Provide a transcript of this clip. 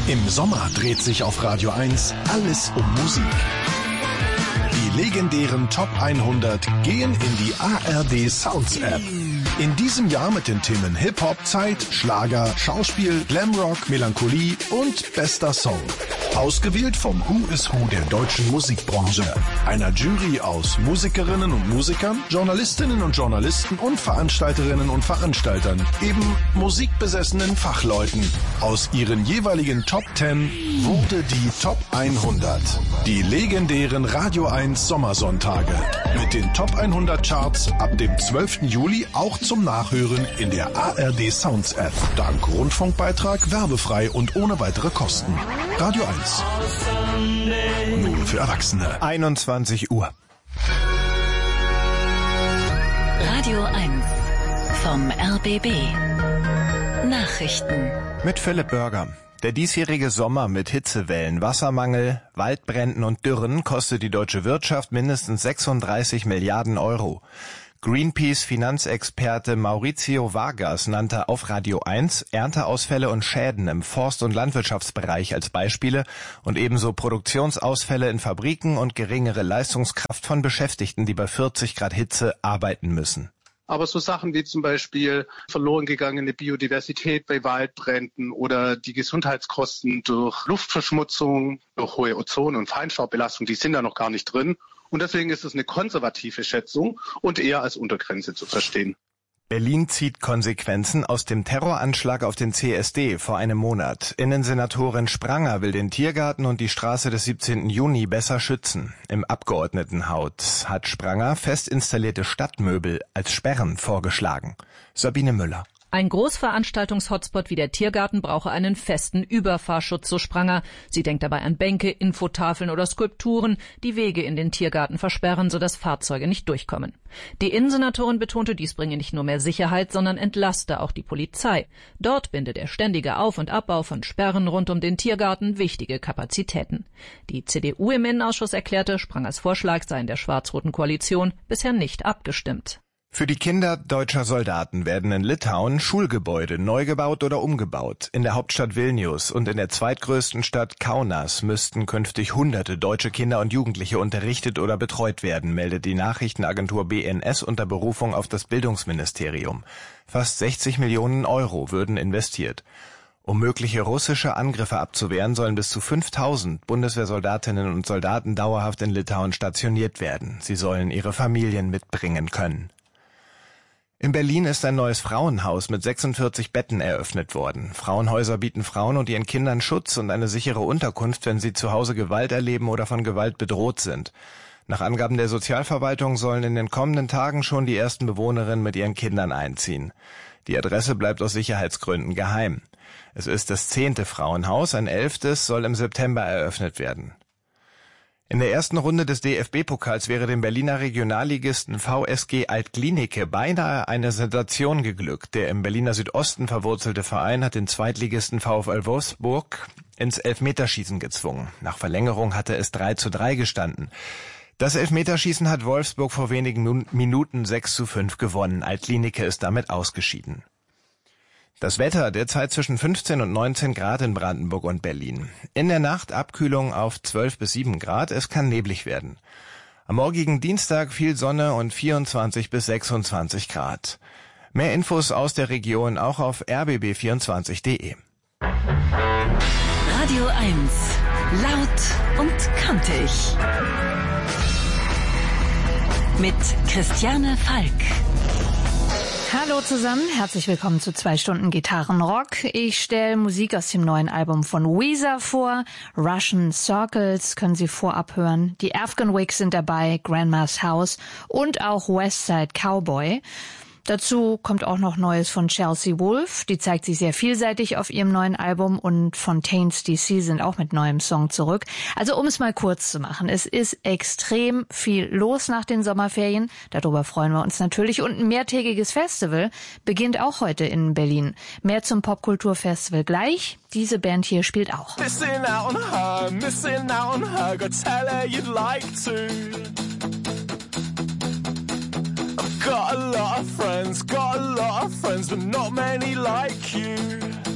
Im Sommer dreht sich auf Radio 1 alles um Musik. Die legendären Top 100 gehen in die ARD Sounds App. In diesem Jahr mit den Themen Hip-Hop, Zeit, Schlager, Schauspiel, Glamrock, Melancholie und bester Song. Ausgewählt vom Who is Who der deutschen Musikbranche. Einer Jury aus Musikerinnen und Musikern, Journalistinnen und Journalisten und Veranstalterinnen und Veranstaltern. Eben musikbesessenen Fachleuten. Aus ihren jeweiligen Top 10 wurde die Top 100. Die legendären Radio 1 Sommersonntage. Mit den Top 100 Charts ab dem 12. Juli auch zum Nachhören in der ARD Sounds App. Dank Rundfunkbeitrag, werbefrei und ohne weitere Kosten. Radio 1. Nur für Erwachsene. 21 Uhr. Radio 1 vom RBB. Nachrichten. Mit Philipp Börger. Der diesjährige Sommer mit Hitzewellen, Wassermangel, Waldbränden und Dürren kostet die deutsche Wirtschaft mindestens 36 Milliarden Euro. Greenpeace-Finanzexperte Maurizio Vargas nannte auf Radio 1 Ernteausfälle und Schäden im Forst- und Landwirtschaftsbereich als Beispiele und ebenso Produktionsausfälle in Fabriken und geringere Leistungskraft von Beschäftigten, die bei 40 Grad Hitze arbeiten müssen. Aber so Sachen wie zum Beispiel verloren gegangene Biodiversität bei Waldbränden oder die Gesundheitskosten durch Luftverschmutzung, durch hohe Ozon- und Feinstaubbelastung, die sind da noch gar nicht drin. Und deswegen ist es eine konservative Schätzung und eher als Untergrenze zu verstehen. Berlin zieht Konsequenzen aus dem Terroranschlag auf den CSD vor einem Monat. Innensenatorin Spranger will den Tiergarten und die Straße des 17. Juni besser schützen. Im Abgeordnetenhaus hat Spranger fest installierte Stadtmöbel als Sperren vorgeschlagen. Sabine Müller. Ein Großveranstaltungs-Hotspot wie der Tiergarten brauche einen festen Überfahrschutz, so Spranger. Sie denkt dabei an Bänke, Infotafeln oder Skulpturen, die Wege in den Tiergarten versperren, sodass Fahrzeuge nicht durchkommen. Die Innensenatorin betonte, dies bringe nicht nur mehr Sicherheit, sondern entlaste auch die Polizei. Dort binde der ständige Auf- und Abbau von Sperren rund um den Tiergarten wichtige Kapazitäten. Die CDU im Innenausschuss erklärte, Sprangers Vorschlag sei in der schwarz-roten Koalition bisher nicht abgestimmt. Für die Kinder deutscher Soldaten werden in Litauen Schulgebäude neu gebaut oder umgebaut. In der Hauptstadt Vilnius und in der zweitgrößten Stadt Kaunas müssten künftig Hunderte deutsche Kinder und Jugendliche unterrichtet oder betreut werden, meldet die Nachrichtenagentur BNS unter Berufung auf das Bildungsministerium. Fast 60 Millionen Euro würden investiert. Um mögliche russische Angriffe abzuwehren, sollen bis zu 5000 Bundeswehrsoldatinnen und Soldaten dauerhaft in Litauen stationiert werden. Sie sollen ihre Familien mitbringen können. In Berlin ist ein neues Frauenhaus mit 46 Betten eröffnet worden. Frauenhäuser bieten Frauen und ihren Kindern Schutz und eine sichere Unterkunft, wenn sie zu Hause Gewalt erleben oder von Gewalt bedroht sind. Nach Angaben der Sozialverwaltung sollen in den kommenden Tagen schon die ersten Bewohnerinnen mit ihren Kindern einziehen. Die Adresse bleibt aus Sicherheitsgründen geheim. Es ist das 10. Frauenhaus, ein 11. soll im September eröffnet werden. In der ersten Runde des DFB-Pokals wäre dem Berliner Regionalligisten VSG Alt-Glienicke beinahe eine Sensation geglückt. Der im Berliner Südosten verwurzelte Verein hat den Zweitligisten VfL Wolfsburg ins Elfmeterschießen gezwungen. Nach Verlängerung hatte es 3:3 gestanden. Das Elfmeterschießen hat Wolfsburg vor wenigen Minuten 6:5 gewonnen. Alt-Glienicke ist damit ausgeschieden. Das Wetter derzeit zwischen 15 und 19 Grad in Brandenburg und Berlin. In der Nacht Abkühlung auf 12 bis 7 Grad. Es kann neblig werden. Am morgigen Dienstag viel Sonne und 24 bis 26 Grad. Mehr Infos aus der Region auch auf rbb24.de. Radio 1. Laut und kantig. Mit Christiane Falk. Hallo zusammen, herzlich willkommen zu 2 Stunden Gitarrenrock. Ich stelle Musik aus dem neuen Album von Weezer vor. Russian Circles können Sie vorab hören. Die Afghan Wigs sind dabei, Grandma's House und auch Westside Cowboy. Dazu kommt auch noch Neues von Chelsea Wolfe. Die zeigt sich sehr vielseitig auf ihrem neuen Album und Fontaines DC sind auch mit neuem Song zurück. Also um es mal kurz zu machen, es ist extrem viel los nach den Sommerferien. Darüber freuen wir uns natürlich. Und ein mehrtägiges Festival beginnt auch heute in Berlin. Mehr zum Popkulturfestival gleich. Diese Band hier spielt auch. Missing out on her, go tell her you'd like to. Got a lot of friends, but not many like you.